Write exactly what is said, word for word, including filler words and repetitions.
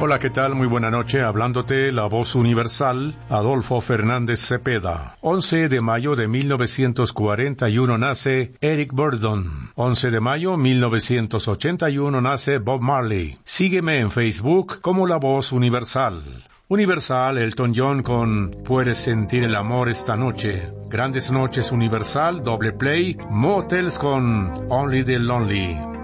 Hola, ¿qué tal? Muy buena noche. Hablándote la voz universal, Adolfo Fernández Cepeda. once de mayo de mil novecientos cuarenta y uno nace Eric Burdon. once de mayo de mil novecientos ochenta y uno nace Bob Marley. Sígueme en Facebook como la voz universal. Universal, Elton John con Puedes sentir el amor esta noche. Grandes noches, Universal, doble play, Motels con Only the Lonely.